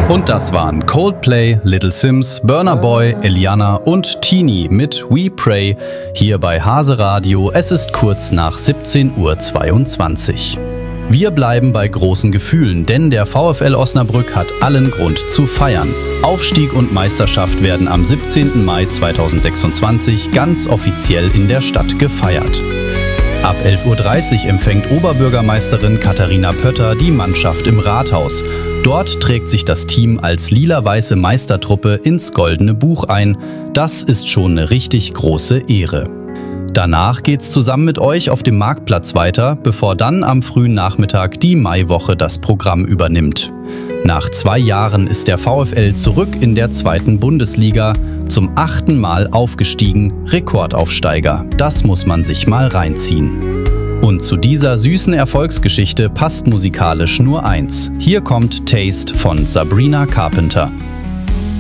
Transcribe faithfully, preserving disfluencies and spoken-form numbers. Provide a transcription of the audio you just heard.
Und das waren Coldplay, Little Sims, Burna Boy, Eliana und Teenie mit We Pray hier bei Hase Radio. Es ist kurz nach siebzehn Uhr zweiundzwanzig. Wir bleiben bei großen Gefühlen, denn der VfL Osnabrück hat allen Grund zu feiern. Aufstieg und Meisterschaft werden am siebzehnten Mai zweitausendsechsundzwanzig ganz offiziell in der Stadt gefeiert. Ab elf Uhr dreißig empfängt Oberbürgermeisterin Katharina Pötter die Mannschaft im Rathaus. Dort trägt sich das Team als lila-weiße Meistertruppe ins Goldene Buch ein. Das ist schon eine richtig große Ehre. Danach geht's zusammen mit euch auf dem Marktplatz weiter, bevor dann am frühen Nachmittag die Maiwoche das Programm übernimmt. Nach zwei Jahren ist der VfL zurück in der zweiten Bundesliga, zum achten Mal aufgestiegen, Rekordaufsteiger. Das muss man sich mal reinziehen. Und zu dieser süßen Erfolgsgeschichte passt musikalisch nur eins. Hier kommt Taste von Sabrina Carpenter.